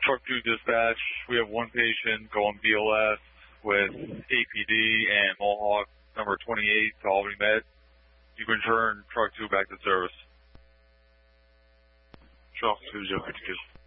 Truck 2 dispatch. We have one patient going BLS with APD and Mohawk number 28 to Albany Med. You can turn Truck 2 back to service. Truck 2, 052.